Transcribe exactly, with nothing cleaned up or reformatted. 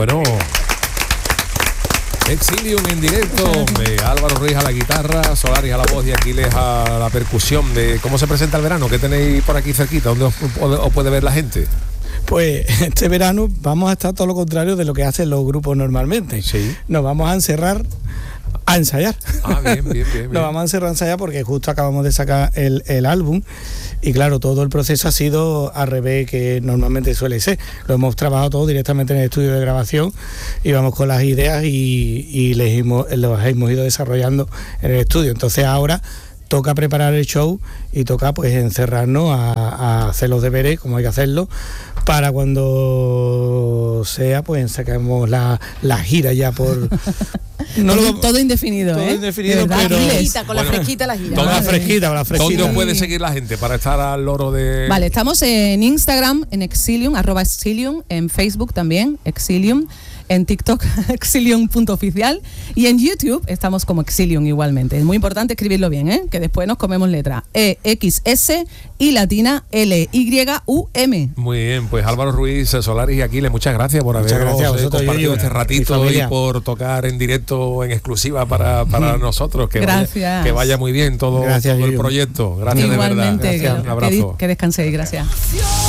Bueno, Exilium en directo, de Álvaro Ruiz a la guitarra, Solaris a la voz y Aquiles a la percusión. De ¿cómo se presenta el verano? ¿Qué tenéis por aquí cerquita? ¿Dónde os, os puede ver la gente? Pues este verano vamos a estar todo lo contrario de lo que hacen los grupos normalmente. Sí. Nos vamos a encerrar a ensayar. Ah, bien, bien, bien, bien. Nos vamos a encerrar a ensayar porque justo acabamos de sacar el, el álbum y claro, todo el proceso ha sido al revés que normalmente suele ser. Lo hemos trabajado todo directamente en el estudio de grabación y vamos con las ideas y, y les hemos, los hemos ido desarrollando en el estudio. Entonces ahora toca preparar el show y toca pues encerrarnos a, a hacer los deberes como hay que hacerlo para cuando sea pues sacamos la, la gira ya por no todo, lo, todo indefinido todo ¿eh? indefinido pero fresquita, con bueno, la fresquita la gira. Con la fresquita, con la fresquita. ¿Dónde puede seguir la gente para estar al loro de...? Vale, estamos en Instagram, en Exilium, arroba Exilium, en Facebook también, Exilium, en TikTok, exilium punto oficial, y en YouTube estamos como Exilium igualmente. Es muy importante escribirlo bien, ¿eh? Que después nos comemos letra E, X, S y latina L, Y, U, M. Muy bien, pues Álvaro Ruiz, Solaris y Aquiles, muchas gracias por haber compartido este ratito y por tocar en directo, en exclusiva para, para nosotros. Que gracias. Vaya, que vaya muy bien todo, gracias, todo el proyecto. Gracias. Igualmente, de verdad. Gracias, que, un abrazo. que, que descanséis, gracias.